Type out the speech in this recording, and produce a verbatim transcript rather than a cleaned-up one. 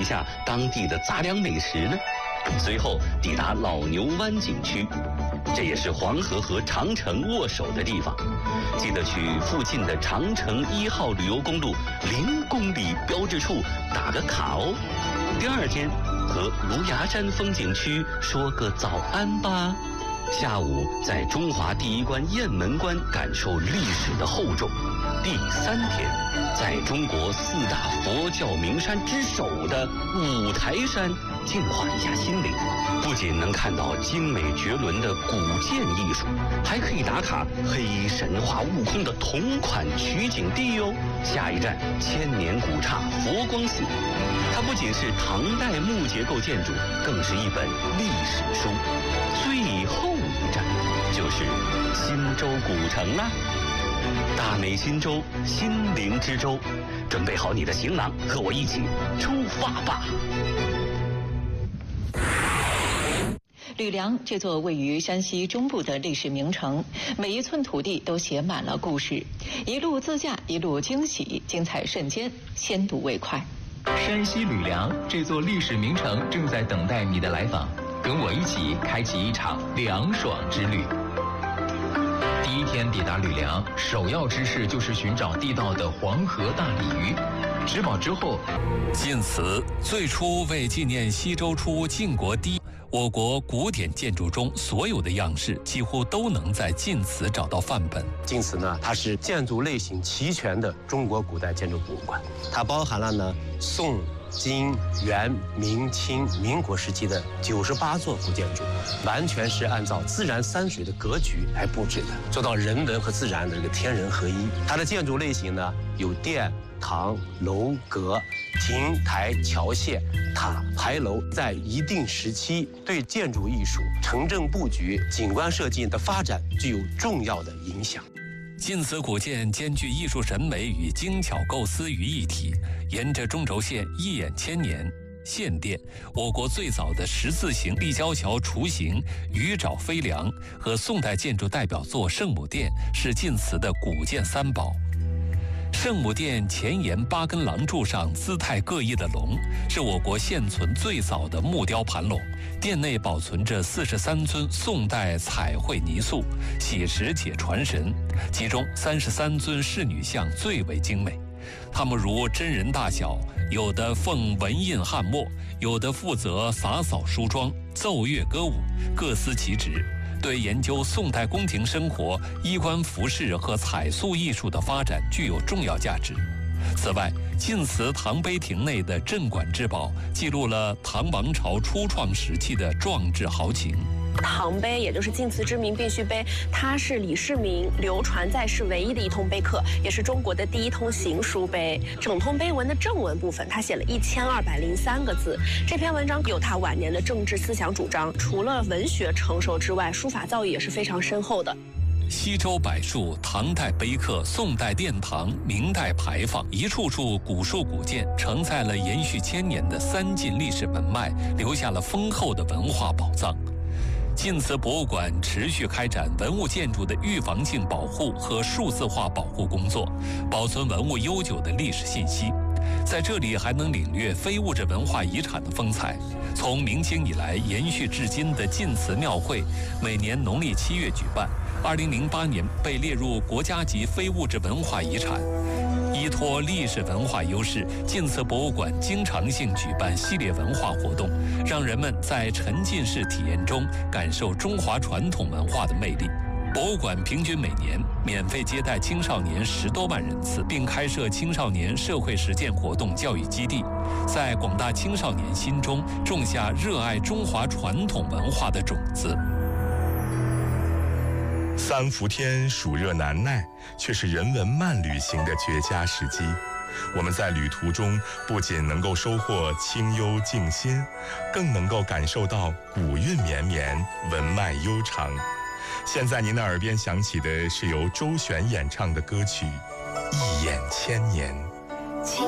一下当地的杂粮美食呢？随后抵达老牛湾景区，这也是黄河和长城握手的地方。记得去附近的长城一号旅游公路零公里标志处打个卡哦。第二天和芦芽山风景区说个早安吧。下午在中华第一关雁门关感受历史的厚重。第三天，在中国四大佛教名山之首的五台山净化一下心灵，不仅能看到精美绝伦的古建艺术，还可以打卡黑神话悟空的同款取景地哟。下一站千年古刹佛光寺，它不仅是唐代木结构建筑，更是一本历史书。最后一站就是新洲古城啦。大美新洲，心灵之洲，准备好你的行囊，和我一起出发吧！ 吕梁这座位于山西中部的历史名城，每一寸土地都写满了故事，一路自驾，一路惊喜，精彩瞬间，先睹为快。 山西吕梁这座历史名城正在等待你的来访，跟我一起开启一场凉爽之旅。第一天抵达吕梁，首要之事就是寻找地道的黄河大鲤鱼。植保之后， 晋祠最初为纪念西周初晋国第一，我国古典建筑中所有的样式几乎都能在晋祠找到范本。 晋祠呢，它是建筑类型齐全的中国古代建筑博物馆，它包含了呢宋、金、元、明、清、民国时期的九十八座古建筑，完全是按照自然山水的格局来布置的，做到人文和自然的这个天人合一。它的建筑类型呢，有殿、堂、楼阁、亭台、桥榭、塔、牌楼，在一定时期对建筑艺术、城镇布局、景观设计的发展具有重要的影响。 晋祠古建兼具艺术审美与精巧构思于一体，沿着中轴线一眼千年。献殿，我国最早的十字形立交桥雏形鱼爪飞梁和宋代建筑代表作圣母殿是晋祠的古建三宝。圣母殿前沿八根廊柱上姿态各异的龙，是我国现存最早的木雕盘龙。殿内保存着四十三尊宋代彩绘泥塑，写实且传神。其中三十三尊仕女像最为精美，它们如真人大小，有的奉文印翰墨，有的负责洒扫梳妆、奏乐歌舞，各司其职。对研究宋代宫廷生活、衣冠服饰和彩塑艺术的发展具有重要价值。此外，晋祠唐碑亭内的镇馆之宝记录了唐王朝初创时期的壮志豪情。 唐碑，也就是晋祠之铭必须碑，它是李世民流传在世唯一的一通碑刻，也是中国的第一通行书碑。整通碑文的正文部分，他写了一千二百零三个字。这篇文章有他晚年的政治思想主张，除了文学成熟之外，书法造诣也是非常深厚的。 西周柏树、唐代碑刻、宋代殿堂、明代牌坊，一处处古树古建，承载了延续千年的三晋历史文脉，留下了丰厚的文化宝藏。晋祠博物馆持续开展文物建筑的预防性保护和数字化保护工作，保存文物悠久的历史信息。在这里还能领略非物质文化遗产的风采。从明清以来延续至今的晋祠庙会，每年农历七月举办，二零零八年被列入国家级非物质文化遗产。依托历史文化优势，晋祠博物馆经常性举办系列文化活动，让人们在沉浸式体验中感受中华传统文化的魅力。博物馆平均每年免费接待青少年十多万人次，并开设青少年社会实践活动教育基地，在广大青少年心中种下热爱中华传统文化的种子。 三伏天暑热难耐，却是人文慢旅行的绝佳时机。我们在旅途中不仅能够收获清幽静心，更能够感受到古韵绵绵，文脉悠长。现在您的耳边响起的是由周璇演唱的歌曲《一眼千年》。